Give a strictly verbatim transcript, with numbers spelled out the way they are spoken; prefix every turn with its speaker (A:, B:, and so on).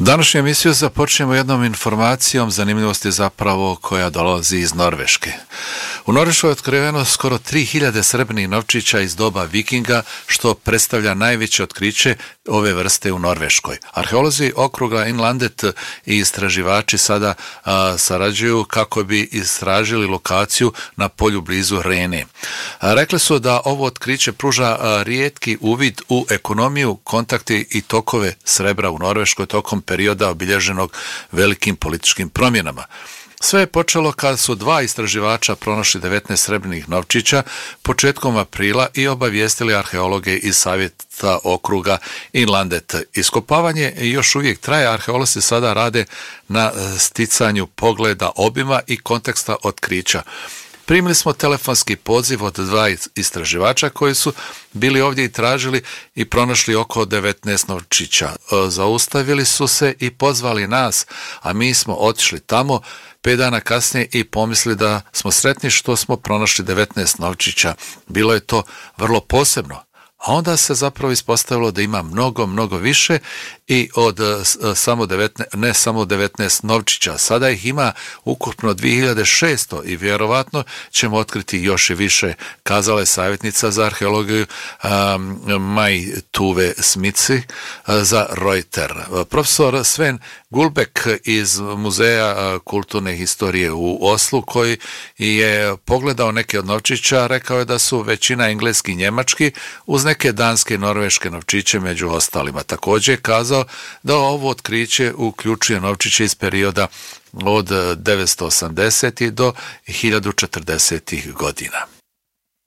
A: Današnju emisiju započnemo jednom informacijom zanimljivosti zapravo koja dolazi iz Norveške. U Norveškoj je otkriveno skoro tri hiljade srebrnih novčića iz doba vikinga, što predstavlja najveće otkriće ove vrste u Norveškoj. Arheolozi okruga Inlandet i istraživači sada a, sarađuju kako bi istražili lokaciju na polju blizu Rene. A, rekli su da ovo otkriće pruža a, rijetki uvid u ekonomiju, kontakti i tokove srebra u Norveškoj tokom perioda obilježenog velikim političkim promjenama. Sve je počelo kad su dva istraživača pronašli devetnaest srebrnih novčića početkom aprila i obavijestili arheologe iz savjeta okruga Inlandet. Iskopavanje još uvijek traje, arheolozi sada rade na sticanju pogleda obima i konteksta otkrića. Primili smo telefonski poziv od dva istraživača koji su bili ovdje i tražili i pronašli oko devetnaest novčića. Zaustavili su se i pozvali nas, a mi smo otišli tamo pet dana kasnije i pomislili da smo sretni što smo pronašli devetnaest novčića. Bilo je to vrlo posebno. A onda se zapravo ispostavilo da ima mnogo, mnogo više i od samo devetnaest, ne samo devetnaest novčića. Sada ih ima ukupno dvije hiljade šesto i vjerovatno ćemo otkriti još i više, kazala je savjetnica za arheologiju um, Maj Tuve Smici uh, za Reuter. Profesor Sven Gulbek iz Muzeja kulturne historije u Oslu, koji je pogledao neke od novčića, rekao je da su većina engleski i njemački uz neke danske i norveške novčiće među ostalima. Također je kazao da ovo otkriće uključuje novčiće iz perioda od devetsto osamdesetih do hiljadu četrdesetih godina.